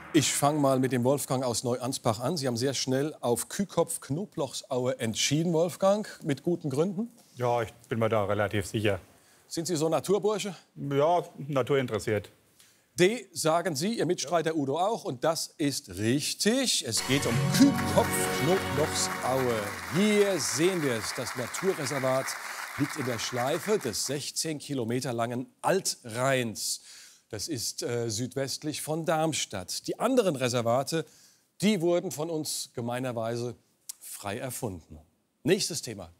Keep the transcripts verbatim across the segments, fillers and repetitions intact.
Ich fange mal mit dem Wolfgang aus Neuansbach an. Sie haben sehr schnell auf Kühkopf-Knoblauchsaue entschieden, Wolfgang, mit guten Gründen. Ja, ich bin mir da relativ sicher. Sind Sie so Naturbursche? Ja, naturinteressiert. D, sagen Sie, Ihr Mitstreiter Udo auch. Und das ist richtig. Es geht um Kühkopf-Knoblauchsaue. Hier sehen wir es. Das Naturreservat liegt in der Schleife des sechzehn Kilometer langen Altrheins. Das ist äh, südwestlich von Darmstadt. Die anderen Reservate, die wurden von uns gemeinerweise frei erfunden. Nächstes Thema.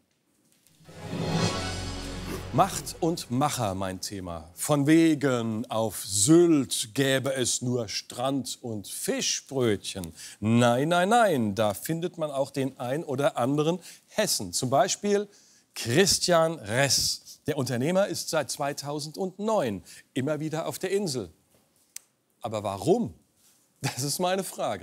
Macht und Macher, mein Thema. Von wegen, auf Sylt gäbe es nur Strand- und Fischbrötchen. Nein, nein, nein, da findet man auch den ein oder anderen Hessen. Zum Beispiel Christian Ress. Der Unternehmer ist seit zweitausendneun immer wieder auf der Insel. Aber warum? Das ist meine Frage.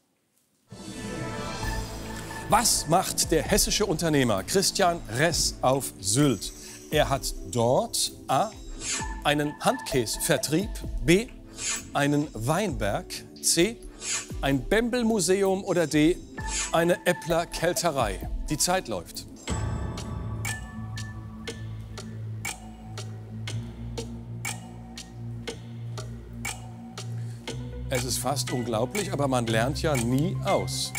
Was macht der hessische Unternehmer Christian Ress auf Sylt? Er hat dort A. einen Handkäsvertrieb, B. einen Weinberg, C. ein Bembel-Museum oder D. eine Äppler-Kelterei. Die Zeit läuft. Es ist fast unglaublich, aber man lernt ja nie aus.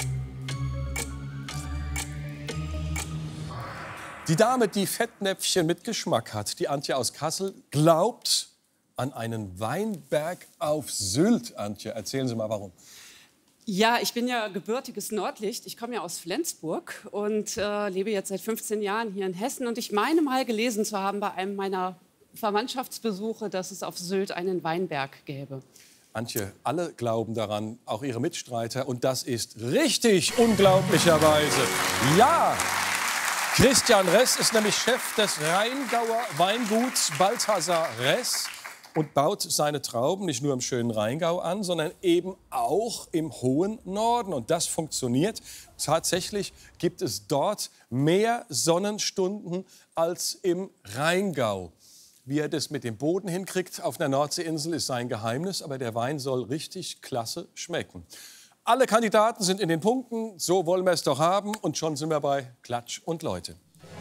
Die Dame, die Fettnäpfchen mit Geschmack hat, die Antje aus Kassel, glaubt an einen Weinberg auf Sylt. Antje, erzählen Sie mal, warum. Ja, ich bin ja gebürtiges Nordlicht. Ich komme ja aus Flensburg und äh, lebe jetzt seit fünfzehn Jahren hier in Hessen. Und ich meine mal gelesen zu haben bei einem meiner Verwandtschaftsbesuche, dass es auf Sylt einen Weinberg gäbe. Antje, alle glauben daran, auch Ihre Mitstreiter. Und das ist richtig, unglaublicherweise. Ja! Christian Ress ist nämlich Chef des Rheingauer Weinguts Balthasar Ress und baut seine Trauben nicht nur im schönen Rheingau an, sondern eben auch im hohen Norden. Und das funktioniert. Tatsächlich gibt es dort mehr Sonnenstunden als im Rheingau. Wie er das mit dem Boden hinkriegt auf einer Nordseeinsel, ist sein Geheimnis. Aber der Wein soll richtig klasse schmecken. Alle Kandidaten sind in den Punkten. So wollen wir es doch haben. Und schon sind wir bei Klatsch und Leute.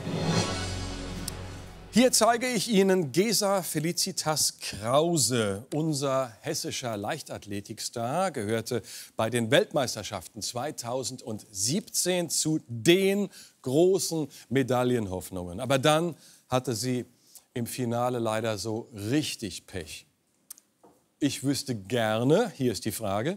Hier zeige ich Ihnen Gesa Felicitas Krause. Unser hessischer Leichtathletikstar gehörte bei den Weltmeisterschaften zweitausendsiebzehn zu den großen Medaillenhoffnungen. Aber dann hatte sie im Finale leider so richtig Pech. Ich wüsste gerne, hier ist die Frage,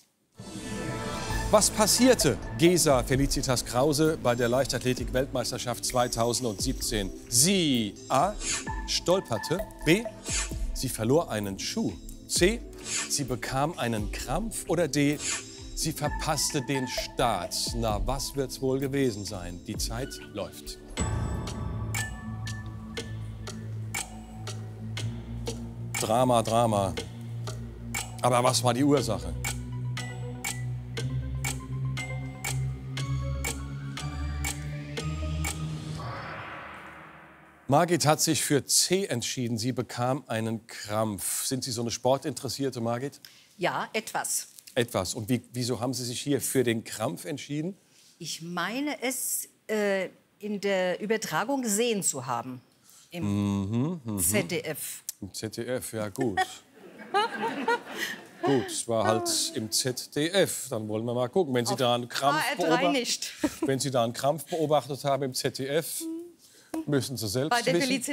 was passierte Gesa Felicitas Krause bei der Leichtathletik-Weltmeisterschaft zweitausendsiebzehn? Sie A. stolperte, B. sie verlor einen Schuh, C. sie bekam einen Krampf oder D. sie verpasste den Start. Na, was wird's wohl gewesen sein? Die Zeit läuft. Drama, Drama. Aber was war die Ursache? Margit hat sich für C entschieden. Sie bekam einen Krampf. Sind Sie so eine Sportinteressierte, Margit? Ja, etwas. Etwas. Und wie, wieso haben Sie sich hier für den Krampf entschieden? Ich meine es äh, in der Übertragung gesehen zu haben. Im Mhm, mhm. Z D F. Im Z D F, ja gut. Gut, es war halt im Z D F. Dann wollen wir mal gucken. Wenn Sie da einen Krampf H R drei beobachtet, nicht. wenn Sie da einen Krampf beobachtet haben im Z D F, müssen Sie selbst Bei der wissen.